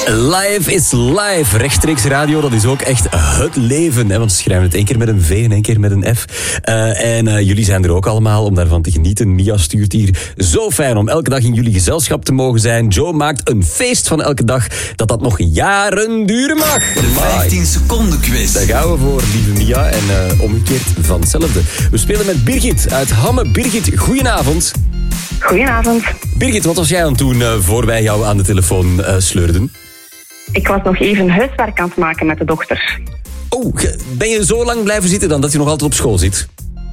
Live is live. Rechtstreeks radio, dat is ook echt het leven. Hè? Want ze schrijven het 1 keer met een V en 1 keer met een F. Jullie zijn er ook allemaal om daarvan te genieten. Mia stuurt hier. Zo fijn om elke dag in jullie gezelschap te mogen zijn. Joe maakt een feest van elke dag. Dat nog jaren duren mag. De 15 seconden quiz. Daar gaan we voor, lieve Mia. En omgekeerd van hetzelfde. We spelen met Birgit uit Hamme. Birgit, goedenavond. Goedenavond. Birgit, wat was jij aan het doen voor wij jou aan de telefoon sleurden? Ik was nog even huiswerk aan het maken met de dochter. Oh, ben je zo lang blijven zitten dan dat je nog altijd op school zit?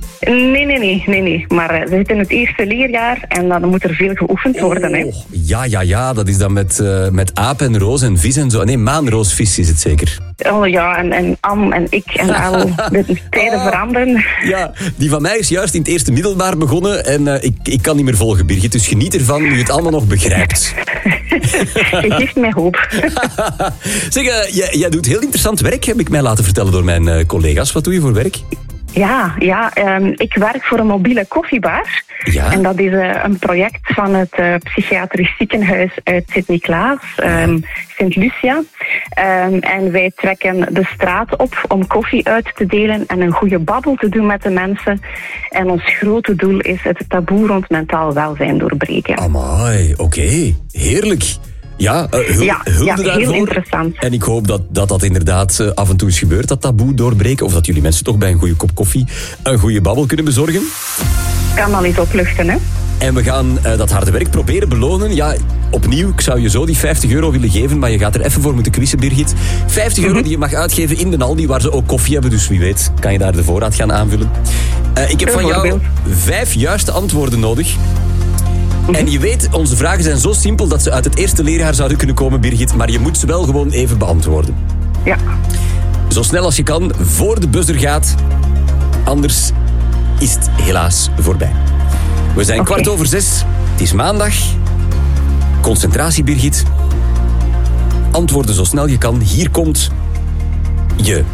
Nee. Maar ze zit in het eerste leerjaar en dan moet er veel geoefend worden. Hè. Ja. Dat is dan met aap en roos en vis en zo. Nee, maanroosvis is het zeker. Oh ja, en Am en ik en al. De tijden veranderen. Ja, die van mij is juist in het eerste middelbaar begonnen en ik kan niet meer volgen, Birgit. Dus geniet ervan nu je het allemaal nog begrijpt. Je geeft mij hoop. Zeg, jij doet heel interessant werk, heb ik mij laten vertellen door mijn collega's. Wat doe je voor werk? Ja, ik werk voor een mobiele koffiebar. Ja? En dat is een project van het psychiatrisch ziekenhuis uit Sint-Niklaas, Sint Lucia. En wij trekken de straat op om koffie uit te delen en een goede babbel te doen met de mensen. En ons grote doel is het taboe rond mentaal welzijn doorbreken. Amai, oké. Heerlijk. Ja, hulde daarvoor. Heel interessant. En ik hoop dat inderdaad af en toe eens gebeurt, dat taboe doorbreken. Of dat jullie mensen toch bij een goede kop koffie een goede babbel kunnen bezorgen. Kan al eens opluchten, hè? En we gaan dat harde werk proberen belonen. Ja, opnieuw, ik zou je zo die €50 willen geven, maar je gaat er even voor moeten quizzen, Birgit. €50 die je mag uitgeven in de Aldi, waar ze ook koffie hebben. Dus wie weet kan je daar de voorraad gaan aanvullen. Ik heb van jou 5 juiste antwoorden nodig. En je weet, onze vragen zijn zo simpel dat ze uit het eerste leerjaar zouden kunnen komen, Birgit. Maar je moet ze wel gewoon even beantwoorden. Ja. Zo snel als je kan, voor de buzzer gaat. Anders is het helaas voorbij. We zijn 6:15. Het is maandag. Concentratie, Birgit. Antwoorden zo snel je kan. Hier komt je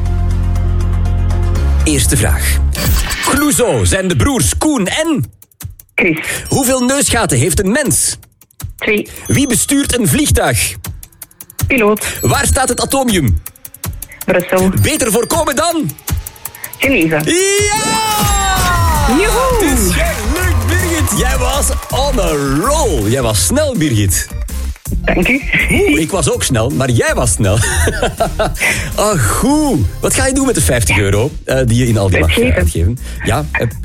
eerste vraag. Clouseau zijn de broers Koen en... Chris. Hoeveel neusgaten heeft een mens? 2. Wie bestuurt een vliegtuig? Piloot. Waar staat het atomium? Brussel. Beter voorkomen dan? Genezen. Ja! Joehoe! Het is gelukt, Birgit. Jij was on a roll. Jij was snel, Birgit. Dank u. Ik was ook snel, maar jij was snel. Oh, goed. Wat ga je doen met de €50 die je in Aldi mag uitgeven? Ja,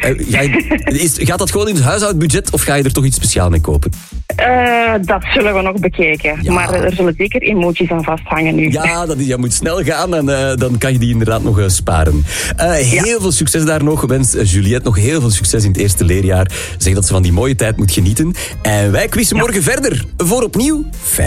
gaat dat gewoon in het huishoudbudget of ga je er toch iets speciaals mee kopen? Dat zullen we nog bekijken. Ja. Maar er zullen zeker emoties aan vasthangen nu. Ja, je moet snel gaan en dan kan je die inderdaad nog sparen. Heel veel succes daar nog. Wens Juliette nog heel veel succes in het eerste leerjaar. Zeg dat ze van die mooie tijd moet genieten. En wij quizzen morgen verder voor opnieuw